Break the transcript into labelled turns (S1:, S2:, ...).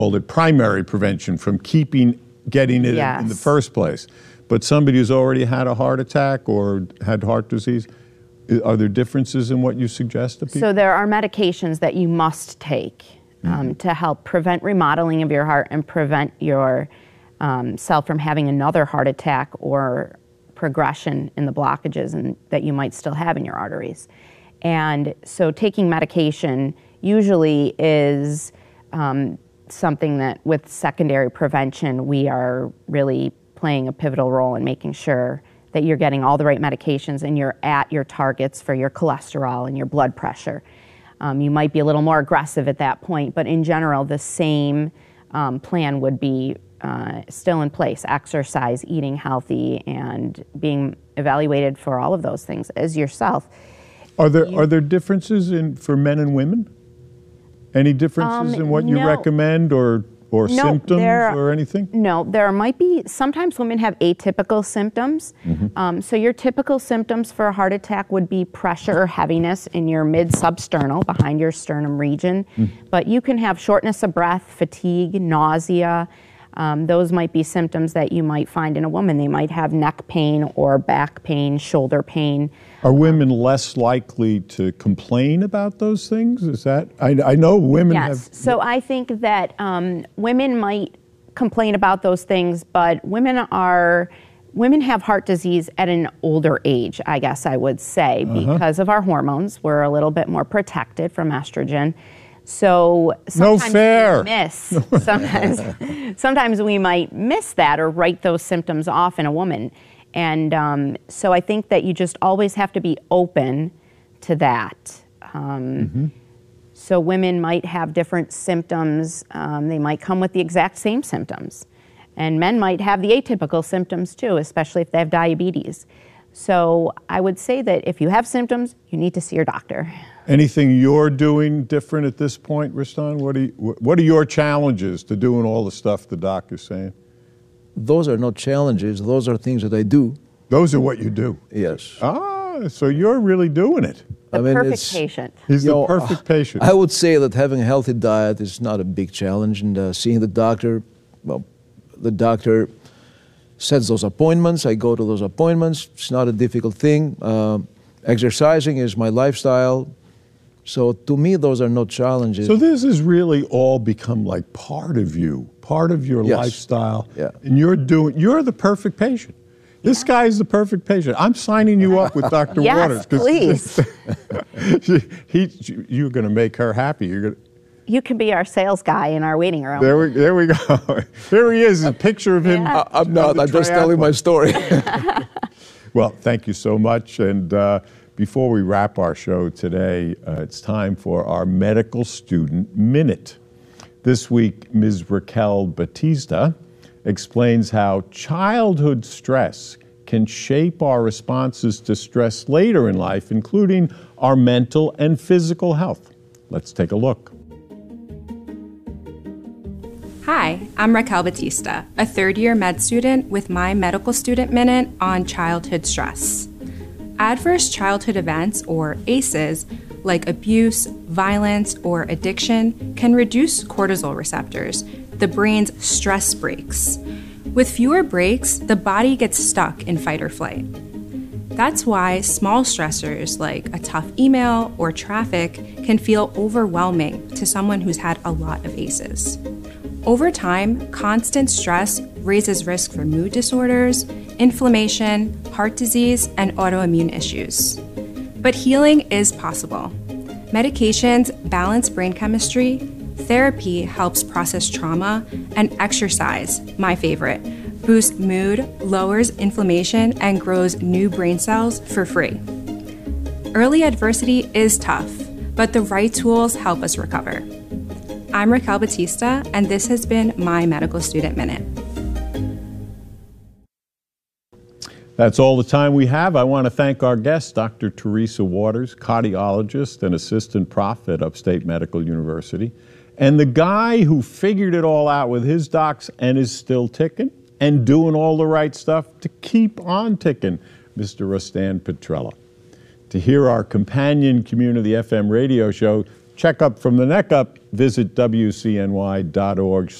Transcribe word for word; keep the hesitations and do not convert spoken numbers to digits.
S1: called it primary prevention, from keeping getting it
S2: Yes.
S1: in, in the first place. But somebody who's already had a heart attack or had heart disease, are there differences in what you suggest to people?
S2: So there are medications that you must take um,
S1: Mm-hmm.
S2: to help prevent remodeling of your heart and prevent your um, self from having another heart attack or progression in the blockages and that you might still have in your arteries. And so taking medication usually is um, something that with secondary prevention we are really playing a pivotal role in making sure that you're getting all the right medications and you're at your targets for your cholesterol and your blood pressure. Um, you might be a little more aggressive at that point, but in general, the same um, plan would be uh, still in place: exercise, eating healthy, and being evaluated for all of those things as yourself.
S1: Are there
S2: You-
S1: are there differences in for men and women? Any differences
S2: Um,
S1: in what you
S2: no.
S1: recommend or or
S2: No,
S1: symptoms
S2: there-
S1: or anything?
S2: No, there might be, sometimes women have atypical symptoms. Um, so your typical symptoms for a heart attack would be pressure or heaviness in your mid-substernal, behind your sternum region. But you can have shortness of breath, fatigue, nausea. Um, those might be symptoms that you might find in a woman. They might have neck pain or back pain, shoulder pain.
S1: Are women less likely to complain about those things? Is that, I, I know women
S2: Yes.
S1: have.
S2: So I think that um, women might complain about those things, but women are women have heart disease at an older age, I guess I would say,
S1: Uh-huh.
S2: because of our hormones. We're a little bit more protected from estrogen. So
S1: No
S2: sometimes
S1: fair.
S2: we miss. Sometimes, sometimes we might miss that or write those symptoms off in a woman. And um, so I think that you just always have to be open to that. Um, So women might have different symptoms. Um, they might come with the exact same symptoms. And men might have the atypical symptoms too, especially if they have diabetes. So I would say that if you have symptoms, you need to see your doctor.
S1: Anything you're doing different at this point, Ristan? What are, you, what are your challenges to doing all the stuff the doc is saying?
S3: Those are not challenges. Those are things that I do.
S1: Those are what you do.
S3: Yes.
S1: Ah, so you're really doing it.
S2: The
S3: I mean,
S2: perfect
S3: it's-
S2: patient.
S1: He's
S3: You
S1: the
S3: know,
S1: perfect patient.
S3: I would say that having a healthy diet is not a big challenge, and uh, seeing the doctor, well, the doctor sets those appointments. I go to those appointments. It's not a difficult thing. Uh, exercising is my lifestyle. So to me, those are not challenges.
S1: So this has really all become like part of you, part of your
S3: Yes.
S1: lifestyle.
S3: Yeah.
S1: And you're doing, you're the perfect patient. This guy is the perfect patient. I'm signing you up with Doctor
S2: Yes,
S1: Waters. 'cause
S2: please.
S1: he, you're going to make her happy. You're going to,
S2: You can be our sales guy in our waiting room.
S1: there we, there we go. There he is, a picture of him.
S2: Yeah.
S3: I- I'm not.
S1: on the
S3: I'm just telling my
S1: triathlon.
S3: story.
S1: Well, thank you so much. And uh, before we wrap our show today, uh, it's time for our Medical Student Minute. This week, Miz Raquel Batista explains how childhood stress can shape our responses to stress later in life, including our mental and physical health. Let's take a look.
S4: Hi, I'm Raquel Batista, a third-year med student with my Medical Student Minute on childhood stress. Adverse childhood events, or A C Es, like abuse, violence, or addiction, can reduce cortisol receptors, the brain's stress brakes. With fewer brakes, the body gets stuck in fight or flight. That's why small stressors like a tough email or traffic can feel overwhelming to someone who's had a lot of A C Es. Over time, constant stress raises risk for mood disorders, inflammation, heart disease, and autoimmune issues. But healing is possible. Medications balance brain chemistry, therapy helps process trauma, and exercise, my favorite, boosts mood, lowers inflammation, and grows new brain cells for free. Early adversity is tough, but the right tools help us recover. I'm Raquel Batista, and this has been my Medical Student Minute.
S1: That's all the time we have. I want to thank our guest, Doctor Teresa Waters, cardiologist and assistant prof at Upstate Medical University, and the guy who figured it all out with his docs and is still ticking and doing all the right stuff to keep on ticking, Mister Rustan Petrella. To hear our companion community F M radio show, checkup from the neck up, visit W C N Y dot org